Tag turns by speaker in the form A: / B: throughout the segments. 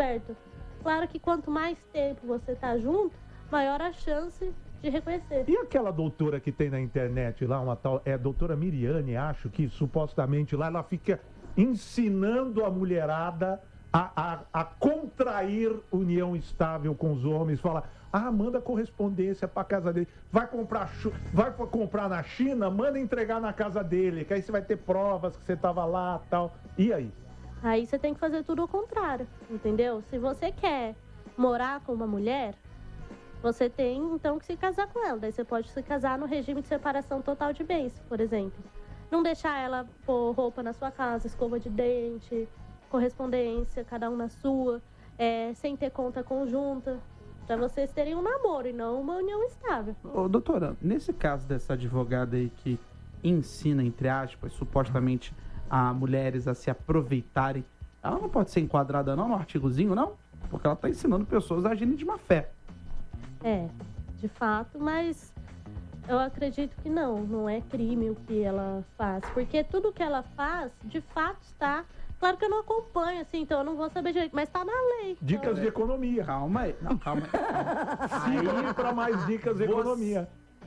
A: descoberto. Claro que quanto mais tempo você tá junto, maior a chance de reconhecer.
B: E aquela doutora que tem na internet lá, uma tal, é a doutora Miriane, acho que supostamente lá ela fica ensinando a mulherada a contrair união estável com os homens, fala, manda correspondência para casa dele, vai comprar na China, manda entregar na casa dele, que aí você vai ter provas que você estava lá, tal. E aí?
A: Aí você tem que fazer tudo ao contrário, entendeu? Se você quer morar com uma mulher, você tem então que se casar com ela. Daí você pode se casar no regime de separação total de bens, por exemplo. Não deixar ela pôr roupa na sua casa, escova de dente, correspondência, cada um na sua, sem ter conta conjunta, para vocês terem um namoro e não uma união estável.
C: Ô, doutora, nesse caso dessa advogada aí que ensina, entre aspas, supostamente a mulheres a se aproveitarem, ela não pode ser enquadrada não no artigozinho, não? Porque ela está ensinando pessoas a agirem de má fé.
A: De fato, mas eu acredito que não é crime o que ela faz, porque tudo que ela faz, de fato, está... Claro que eu não acompanho, assim, então eu não vou saber direito, mas está na lei.
B: Dicas de economia.
C: Calma aí. Não, calma aí.
B: Siga para mais dicas de economia.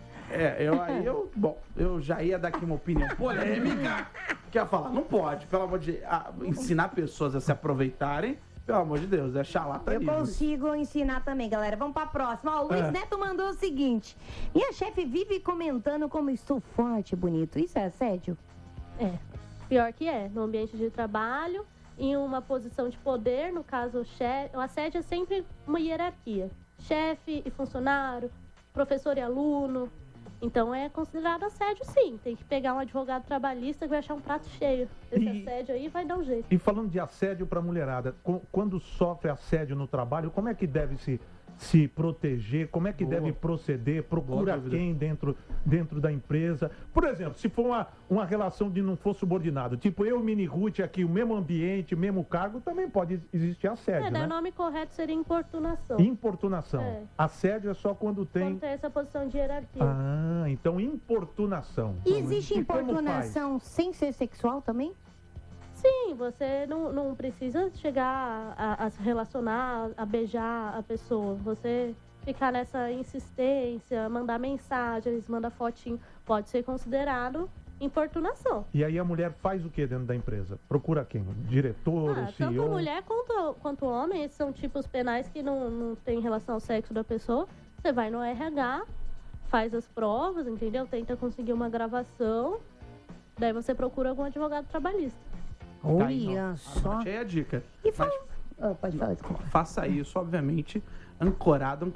C: Eu já ia dar aqui uma opinião polêmica. Quer falar? Não pode, pelo amor de Deus. Ensinar pessoas a se aproveitarem, pelo amor de Deus, é charlatanismo.
D: Eu consigo ensinar também, galera. Vamos pra próxima. Ó, o Luiz Neto mandou o seguinte: minha chefe vive comentando como estou forte e bonito. Isso é assédio?
A: Pior que no ambiente de trabalho, em uma posição de poder, no caso o assédio é sempre uma hierarquia. Chefe e funcionário, professor e aluno. Então é considerado assédio, sim. Tem que pegar um advogado trabalhista que vai achar um prato cheio. Esse assédio aí vai dar um jeito.
B: E falando de assédio para a mulherada, quando sofre assédio no trabalho, como é que deve se proteger? Como é que deve proceder? Procura quem dentro da empresa? Por exemplo, se for uma relação de não for subordinado, tipo eu e Mini Ruth aqui, o mesmo ambiente, o mesmo cargo, também pode existir assédio, né?
A: O nome correto seria importunação.
B: Importunação. Assédio é só quando tem
A: essa posição de hierarquia.
B: Então importunação.
D: E existe importunação sem ser sexual também?
A: Sim, você não precisa chegar a se relacionar, a beijar a pessoa. Você ficar nessa insistência, mandar mensagens, mandar fotinho, pode ser considerado importunação.
B: E aí a mulher faz o que dentro da empresa? Procura quem? Diretor, o CEO?
A: Tanto mulher quanto homem, esses são tipos penais que não tem relação ao sexo da pessoa. Você vai no RH, faz as provas, entendeu? Tenta conseguir uma gravação, daí você procura algum advogado trabalhista.
D: Olha só.
C: Anote aí a dica.
D: E pode falar, desculpa.
C: Faça isso, obviamente, ancorado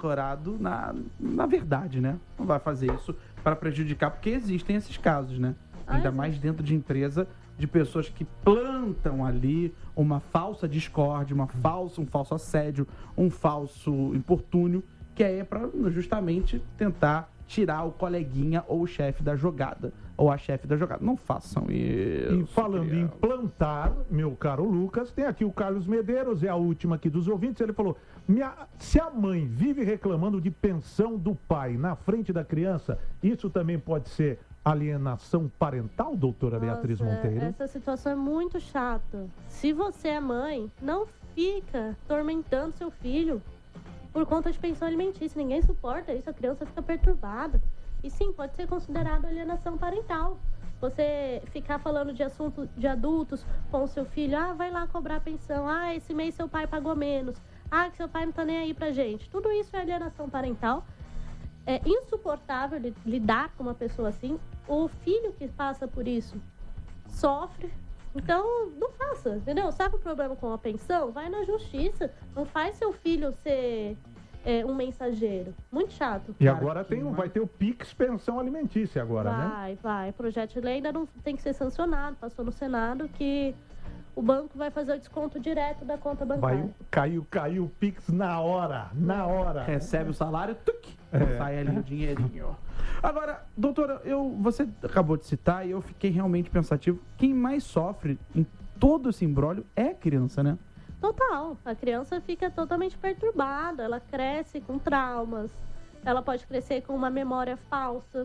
C: na verdade, né? Não vai fazer isso para prejudicar, porque existem esses casos, né? Ainda mais dentro de empresa, de pessoas que plantam ali uma falsa discórdia, um falso assédio, um falso importúnio, que é para justamente tentar tirar o coleguinha ou o chefe da jogada, ou a chefe da jogada. Não façam isso.
B: E falando em plantar, meu caro Lucas, tem aqui o Carlos Medeiros, é a última aqui dos ouvintes, ele falou, se a mãe vive reclamando de pensão do pai na frente da criança, isso também pode ser alienação parental, doutora Beatriz Monteiro?
A: Essa situação é muito chata. Se você é mãe, não fica tormentando seu filho por conta de pensão alimentícia. Ninguém suporta isso, a criança fica perturbada. E sim, pode ser considerado alienação parental. Você ficar falando de assunto de adultos com o seu filho, vai lá cobrar pensão, esse mês seu pai pagou menos, que seu pai não tá nem aí pra gente. Tudo isso é alienação parental. É insuportável lidar com uma pessoa assim. O filho que passa por isso sofre. Então, não faça, entendeu? Sabe o problema com a pensão? Vai na justiça. Não faz seu filho ser um mensageiro. Muito chato.
B: E agora vai ter o Pix Pensão Alimentícia agora, né?
A: Vai. O projeto de lei ainda não tem que ser sancionado. Passou no Senado que o banco vai fazer o desconto direto da conta bancária.
B: Caiu o Pix na hora.
C: Recebe o salário, sai ali o dinheirinho. Agora, doutora, você acabou de citar e eu fiquei realmente pensativo. Quem mais sofre em todo esse imbróglio é a criança, né?
A: Total. A criança fica totalmente perturbada. Ela cresce com traumas. Ela pode crescer com uma memória falsa.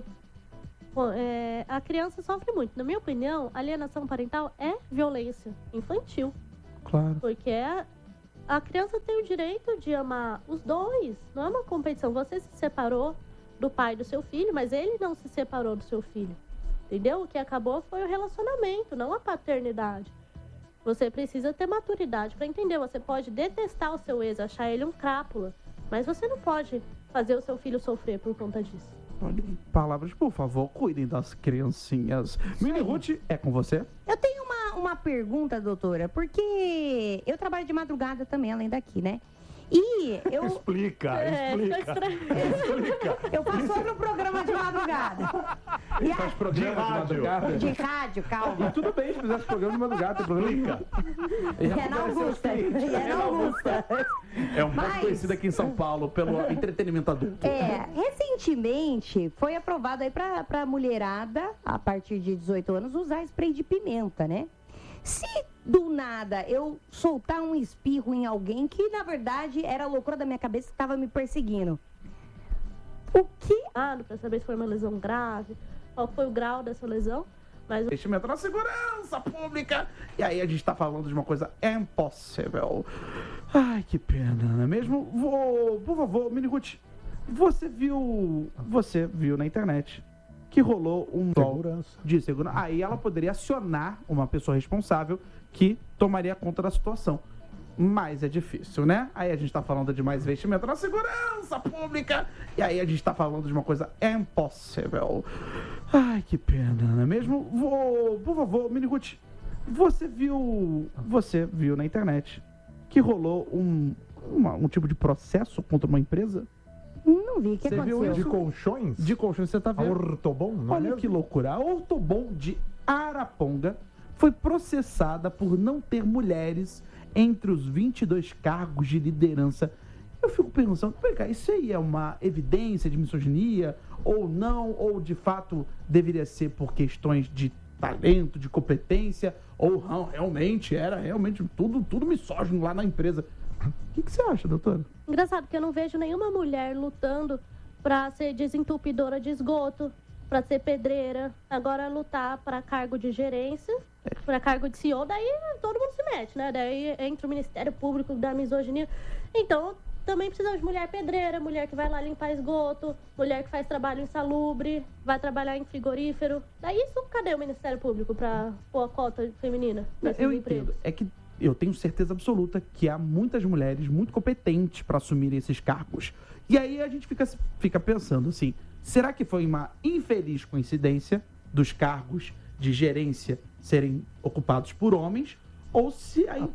A: A criança sofre muito. Na minha opinião, alienação parental é violência infantil.
C: Claro.
A: Porque a criança tem o direito de amar os dois. Não é uma competição. Você se separou do pai do seu filho, mas ele não se separou do seu filho. Entendeu? O que acabou foi o relacionamento, não a paternidade. Você precisa ter maturidade para entender. Você pode detestar o seu ex, achar ele um crápula, mas você não pode fazer o seu filho sofrer por conta disso.
C: Palavras, por favor, cuidem das criancinhas. Mini Ruth, é com você?
D: Eu tenho uma pergunta, doutora, porque eu trabalho de madrugada também, além daqui, né? E eu...
B: Explica.
D: Eu faço outro programa de madrugada.
C: Ele faz programa de madrugada?
D: De rádio, calma.
C: E tudo bem se fizesse programa de madrugada, tem problema.
D: É na Augusta.
C: É um pouco conhecido aqui em São Paulo pelo entretenimento adulto.
D: Recentemente foi aprovado aí pra mulherada, a partir de 18 anos, usar spray de pimenta, né? Se do nada eu soltar um espirro em alguém que, na verdade, era a loucura da minha cabeça que estava me perseguindo, o que...
A: Para saber se foi uma lesão grave, qual foi o grau dessa lesão, mas...
C: Investimento na segurança pública. E aí a gente tá falando de uma coisa impossível. Ai, que pena, não é mesmo? Por favor, Mini Ruth, você viu na internet que rolou um
B: segurança.
C: De segurança. Aí ela poderia acionar uma pessoa responsável que tomaria conta da situação. Mas é difícil, né? Aí a gente tá falando de mais investimento na segurança pública. E aí a gente tá falando de uma coisa impossível. Ai, que pena, não é mesmo? Por favor, Mini Ruth, você viu na internet que rolou um tipo de processo contra uma empresa?
D: Não vi, o que
C: Você
D: aconteceu?
C: viu
B: De colchões?
C: De colchões, você tá
B: A
C: vendo?
B: Ortobon, não é
C: Olha
B: mesmo?
C: que loucura. A Ortobon de Araponga foi processada por não ter mulheres entre os 22 cargos de liderança. Eu fico pensando, isso aí é uma evidência de misoginia ou não? Ou de fato deveria ser por questões de talento, de competência? Ou não, era realmente tudo misógino lá na empresa? O que você acha, doutora?
A: Engraçado que eu não vejo nenhuma mulher lutando para ser desentupidora de esgoto, para ser pedreira, agora lutar para cargo de gerência, para cargo de CEO, daí todo mundo se mete, né? Daí entra o Ministério Público da misoginia. Então, também precisamos de mulher pedreira, mulher que vai lá limpar esgoto, mulher que faz trabalho insalubre, vai trabalhar em frigorífero. Daí isso, cadê o Ministério Público para pôr a cota feminina nesses
C: Eu
A: empregos?
C: entendo. É que eu tenho certeza absoluta que há muitas mulheres muito competentes para assumirem esses cargos. E aí a gente fica pensando assim, será que foi uma infeliz coincidência dos cargos de gerência serem ocupados por homens? Ou se a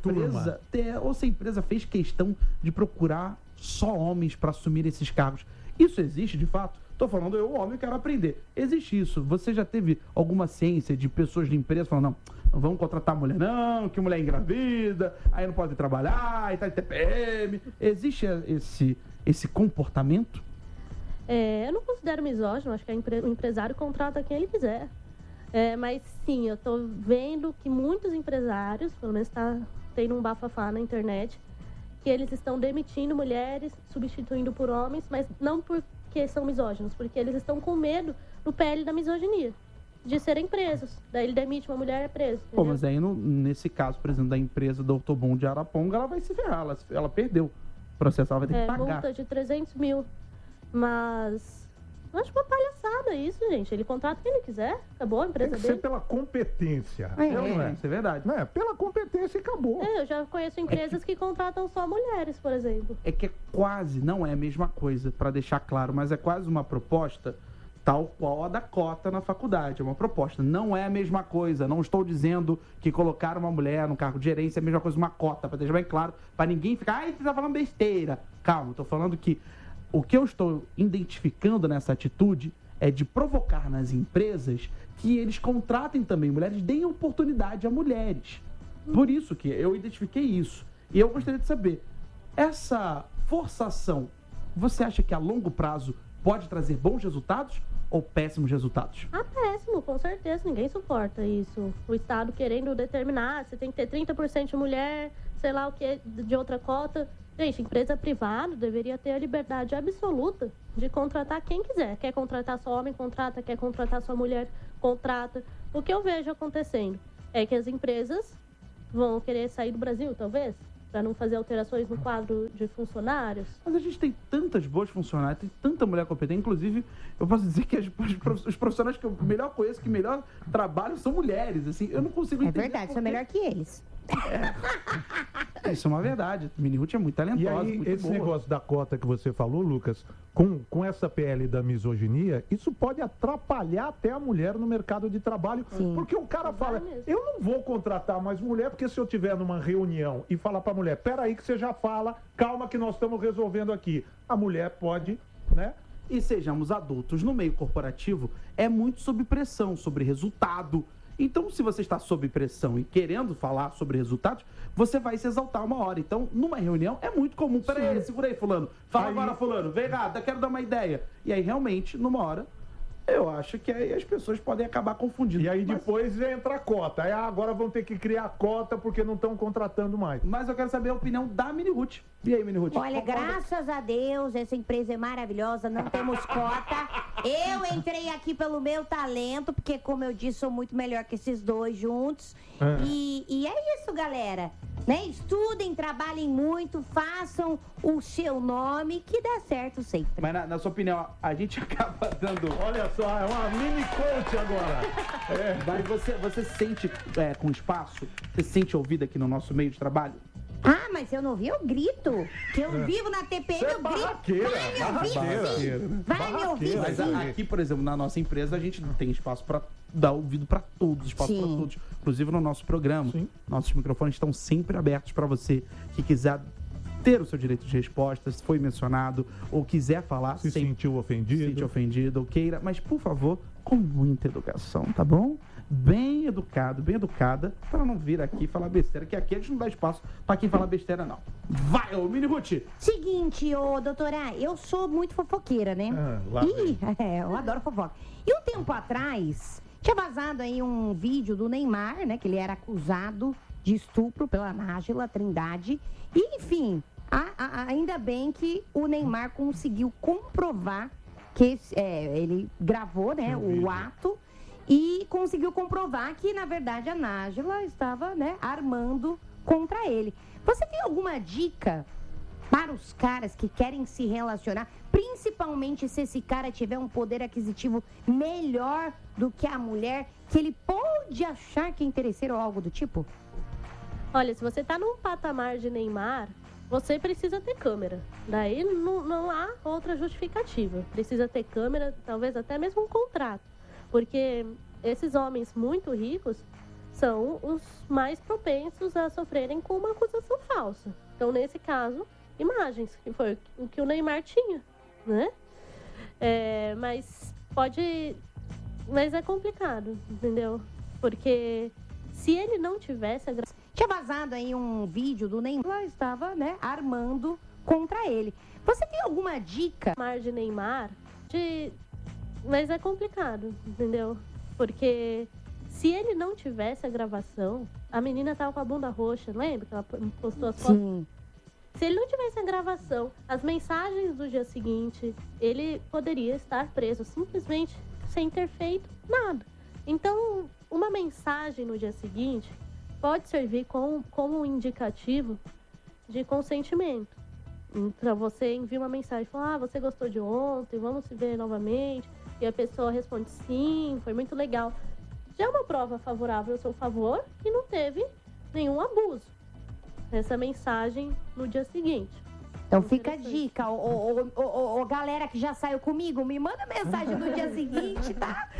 C: empresa fez questão de procurar só homens para assumir esses cargos? Isso existe de fato? Estou falando, eu, homem, quero aprender. Existe isso. Você já teve alguma ciência de pessoas de empresa falando, não vamos contratar mulher não, que mulher engravida, aí não pode trabalhar, aí tá em TPM. Existe esse comportamento?
A: Eu não considero misógino, acho que o empresário contrata quem ele quiser. Mas sim, eu tô vendo que muitos empresários, pelo menos tá tendo um bafafá na internet, que eles estão demitindo mulheres, substituindo por homens, mas não porque são misóginos, porque eles estão com medo no PL da misoginia, de serem presos. Daí ele demite uma mulher e é preso.
C: Pô, mas aí nesse caso, por exemplo, da empresa do Ortobon de Araponga, ela vai se ferrar, ela perdeu o processo, ela vai ter que pagar.
A: Multa de 300 mil. Mas eu acho uma palhaçada isso, gente. Ele contrata quem ele quiser, acabou a empresa
B: Tem que
A: dele.
B: ser pela competência.
C: Não é? Isso é verdade.
B: Não é? Pela competência e acabou.
A: Eu já conheço empresas que contratam só mulheres, por exemplo.
C: É que não é a mesma coisa, para deixar claro, mas é quase uma proposta tal qual a da cota na faculdade. É uma proposta, não é a mesma coisa. Não estou dizendo que colocar uma mulher no cargo de gerência é a mesma coisa que uma cota, para deixar bem claro, para ninguém ficar, você está falando besteira. Calma, estou falando que o que eu estou identificando nessa atitude é de provocar nas empresas que eles contratem também mulheres, deem oportunidade a mulheres. Por isso que eu identifiquei isso. E eu gostaria de saber, essa forçação, você acha que a longo prazo pode trazer bons resultados ou péssimos resultados?
A: Péssimo, com certeza. Ninguém suporta isso. O Estado querendo determinar, você tem que ter 30% de mulher, sei lá o que, de outra cota. Gente, empresa privada deveria ter a liberdade absoluta de contratar quem quiser. Quer contratar só homem, contrata. Quer contratar só mulher, contrata. O que eu vejo acontecendo é que as empresas vão querer sair do Brasil, talvez. para não fazer alterações no quadro de funcionários.
C: Mas a gente tem tantas boas funcionárias, tem tanta mulher competente. Inclusive, eu posso dizer que os profissionais que eu melhor conheço, que melhor trabalham, são mulheres. Assim, eu não consigo entender.
D: É verdade, sou melhor que eles.
C: Isso é uma verdade. A Mini Ruth é muito talentosa,
B: E aí,
C: muito
B: esse
C: boa.
B: negócio da cota que você falou, Lucas, com essa PL da misoginia, isso pode atrapalhar até a mulher no mercado de trabalho.
D: Sim.
B: Porque o cara fala,
A: mesmo.
B: eu não vou contratar mais mulher, porque se eu tiver numa reunião e falar pra mulher, peraí que você já fala, calma que nós estamos resolvendo aqui. A mulher pode, né?
C: E sejamos adultos, no meio corporativo, é muito sob pressão, sobre resultado. Então, se você está sob pressão e querendo falar sobre resultados, você vai se exaltar uma hora. Então, numa reunião, é muito comum. Peraí, segura aí, fulano. Fala agora, fulano. Vem cá, quero dar uma ideia. E aí, realmente, numa hora, eu acho que aí as pessoas podem acabar confundindo.
B: E aí
C: Mas-
B: depois entra a cota. Aí agora vão ter que criar cota porque não estão contratando mais.
C: Mas eu quero saber a opinião da Mini Ruth. E aí, Mini Ruth?
D: Olha,
C: concorda?
D: graças a Deus, essa empresa é maravilhosa, não temos cota. Eu entrei aqui pelo meu talento, porque, como eu disse, sou muito melhor que esses dois juntos. E é isso, galera. Né? Estudem, trabalhem muito, façam o seu nome, que dá certo sempre.
C: Mas na sua opinião, a gente acaba dando...
B: Olha só, é uma mini coach agora.
C: Mas você sente com espaço? Você se sente ouvida aqui no nosso meio de trabalho?
D: Ah, mas eu não vi, eu grito. Que eu vivo na TPM,
B: Você é
D: eu grito.
B: barraqueira,
D: Vai me ouvir
B: barraqueira.
D: sim. Vai me ouvir
C: Mas
B: Barraqueira.
D: sim.
C: aqui, por exemplo, na nossa empresa, a gente não tem espaço para dar ouvido para todos, espaço para
D: Sim.
C: todos. Inclusive no nosso programa.
B: Sim.
C: Nossos microfones estão sempre abertos para você que quiser ter o seu direito de resposta, se foi mencionado, ou quiser falar,
B: Se
C: sempre
B: sentiu
C: se
B: ofendido.
C: sente ofendido ou queira, mas por favor, com muita educação, tá bom? Bem educado, bem educada, para não vir aqui falar besteira, que aqui a gente não dá espaço para quem fala besteira, não. Vai, ô Mini Ruth!
D: Seguinte, ô doutora, eu sou muito fofoqueira, né?
B: Lá vem.
D: Eu adoro fofoca. E um tempo atrás, tinha vazado aí um vídeo do Neymar, né? Que ele era acusado de estupro pela Nájila Trindade. E, enfim, ainda bem que o Neymar conseguiu comprovar que ele gravou, né? O ato. E conseguiu comprovar que, na verdade, a Nájila estava, né, armando contra ele. Você tem alguma dica para os caras que querem se relacionar, principalmente se esse cara tiver um poder aquisitivo melhor do que a mulher, que ele pode achar que é interesseiro ou algo do tipo?
A: Olha, se você tá num patamar de Neymar, você precisa ter câmera. Daí não há outra justificativa. Precisa ter câmera, talvez até mesmo um contrato. Porque esses homens muito ricos são os mais propensos a sofrerem com uma acusação falsa. Então, nesse caso, imagens, que foi o que o Neymar tinha, né? Mas é complicado, entendeu? Porque se ele não tivesse...
D: Tinha vazado aí um vídeo do Neymar, ela estava, né, armando contra ele. Você tem alguma dica?
A: De Neymar, mas é complicado, entendeu? Porque se ele não tivesse a gravação, a menina tava com a bunda roxa, lembra que ela postou as fotos?
D: Sim.
A: Se ele não tivesse a gravação, as mensagens do dia seguinte, ele poderia estar preso simplesmente sem ter feito nada. Então, uma mensagem no dia seguinte pode servir como um indicativo de consentimento. Então, você envia uma mensagem, fala, você gostou de ontem, vamos se ver novamente. E a pessoa responde, sim, foi muito legal. Já é uma prova favorável ao seu favor e não teve nenhum abuso. Essa mensagem no dia seguinte.
D: Então fica a dica, ô galera que já saiu comigo, me manda mensagem no dia seguinte, tá?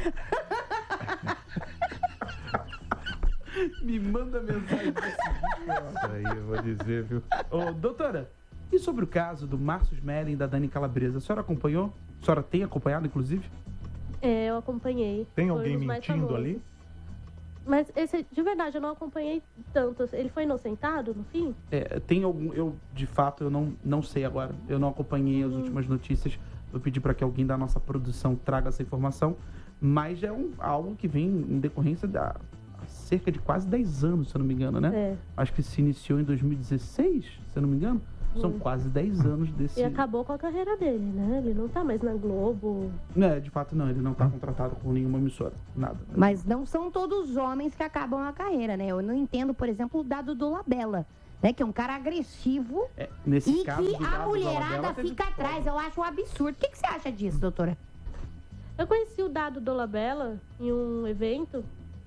C: Me manda mensagem desse
B: Isso aí eu vou dizer, viu?
C: Ô, doutora, e sobre o caso do Márcio Smelling e da Dani Calabresa? A senhora acompanhou? A senhora tem acompanhado, inclusive?
A: Eu acompanhei.
B: Tem
A: Foi
B: alguém
A: um dos mais
B: mentindo
A: famosos.
B: ali?
A: Mas esse, de verdade, eu não acompanhei tanto. Ele foi inocentado no fim?
C: Tem algum... de fato, eu não sei agora. Eu não acompanhei as últimas notícias. Eu pedi para que alguém da nossa produção traga essa informação. Mas é algo que vem em decorrência há cerca de quase 10 anos, se eu não me engano, né? Acho que se iniciou em 2016, se eu não me engano. São quase 10 anos desse...
A: E acabou com a carreira dele, né? Ele não tá mais na Globo.
C: De fato não, ele não tá contratado com nenhuma emissora, nada.
D: Mas não são todos os homens que acabam a carreira, né? Eu não entendo, por exemplo, o dado do Labella. né? Que é um cara agressivo
C: Nesse
D: e
C: caso,
D: que
C: do
D: a
C: Dado
D: mulherada
C: Dolabella, teve
D: fica
C: prova.
D: atrás. Eu acho um absurdo. O que você acha disso, doutora?
A: Eu conheci o Dado Dolabella em um evento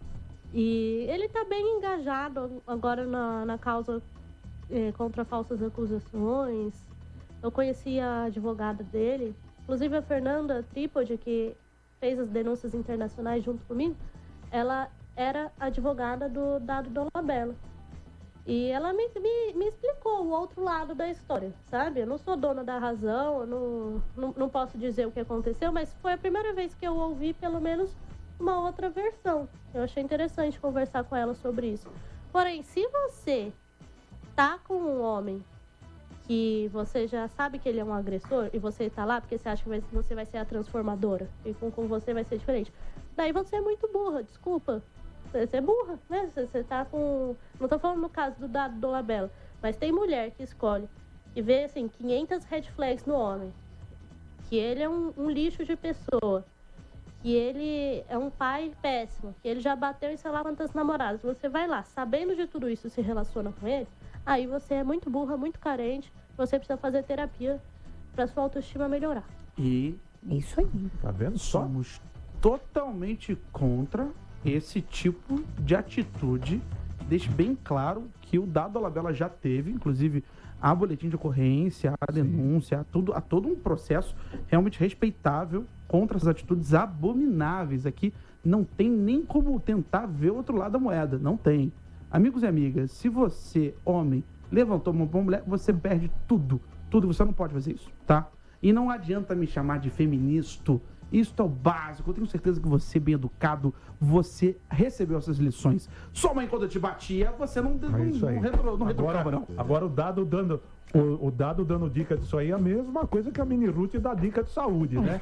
A: e ele tá bem engajado agora na causa contra falsas acusações. Eu conheci a advogada dele, inclusive a Fernanda Trípode, que fez as denúncias internacionais junto comigo, ela era advogada do Dado Dolabella. E ela me explicou o outro lado da história, sabe? Eu não sou dona da razão, eu não posso dizer o que aconteceu, mas foi a primeira vez que eu ouvi pelo menos uma outra versão. Eu achei interessante conversar com ela sobre isso. Porém, se você tá com um homem que você já sabe que ele é um agressor e você tá lá porque você acha que você vai ser a transformadora e com você vai ser diferente, daí você é muito burra, desculpa. Você é burra, né? Você tá com... Não tô falando no caso do Dado Dolabella, mas tem mulher que escolhe e vê, assim, 500 red flags no homem. Que ele é um lixo de pessoa. Que ele é um pai péssimo. Que ele já bateu em sei lá quantas namoradas. Você vai lá, sabendo de tudo isso, se relaciona com ele, aí você é muito burra, muito carente. Você precisa fazer terapia pra sua autoestima melhorar.
C: E
D: Isso aí.
B: Tá vendo só?
C: somos totalmente contra esse tipo de atitude. Deixe bem claro que o Dado Dolabella já teve, inclusive, a boletim de ocorrência, a denúncia, há todo um processo realmente respeitável contra essas atitudes abomináveis. Aqui não tem nem como tentar ver o outro lado da moeda. Não tem. Amigos e amigas, se você, homem, levantou uma mulher, você perde tudo. Tudo, você não pode fazer isso, tá? E não adianta me chamar de feminista. Isso é o básico. Eu tenho certeza que você, bem educado, você recebeu essas lições. Sua mãe, quando eu te batia, você não
B: isso aí.
C: retrocava, não.
B: Agora o Dado dando dica disso aí é a mesma coisa que a Mini Ruth dá dica de saúde, né?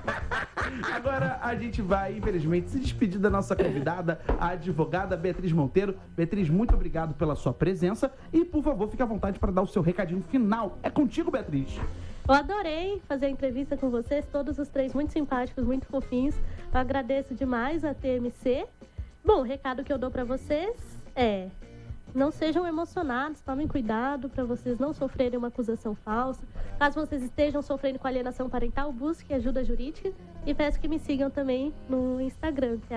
C: Agora a gente vai, infelizmente, se despedir da nossa convidada, a advogada Beatriz Monteiro. Beatriz, muito obrigado pela sua presença e, por favor, fique à vontade para dar o seu recadinho final. É contigo, Beatriz.
A: Eu adorei fazer a entrevista com vocês, todos os três muito simpáticos, muito fofinhos. Eu agradeço demais a TMC. Bom, o recado que eu dou para vocês é: não sejam emocionados, tomem cuidado para vocês não sofrerem uma acusação falsa. Caso vocês estejam sofrendo com alienação parental, busque ajuda jurídica e peço que me sigam também no Instagram, que é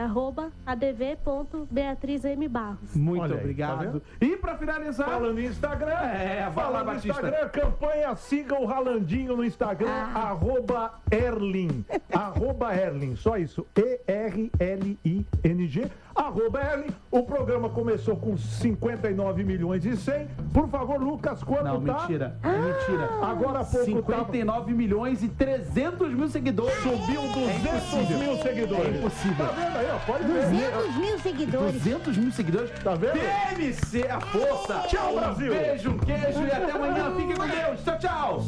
A: @adv.beatrizmbarros.
C: Muito
B: Olha aí,
C: obrigado.
B: tá
C: E para finalizar...
B: Falando em Instagram,
C: vai lá,
B: no
C: Batista.
B: Instagram, campanha, siga o Ralandinho no Instagram, @Erling, @Erling, só isso, ERLING, @Erling. O programa começou com 59 milhões e 100. Por favor, Lucas, quanto
C: Não,
B: tá?
C: mentira. É mentira.
B: Agora há pouco
C: 59 milhões e 300 mil seguidores.
B: subiu 200 mil seguidores.
C: É impossível.
B: Tá vendo aí, ó? Pode ver.
D: 200 mil seguidores.
C: 200 mil seguidores.
B: Tá vendo?
C: Deve ser a força.
B: Tchau, Brasil.
C: Um beijo, um queijo e até amanhã. Fiquem com Deus. Tchau, tchau.